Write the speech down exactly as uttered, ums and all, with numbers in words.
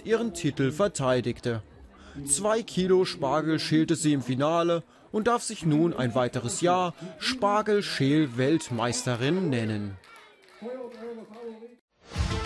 ihren Titel verteidigte. Zwei Kilo Spargel schälte sie im Finale und darf sich nun ein weiteres Jahr Spargelschäl-Weltmeisterin nennen.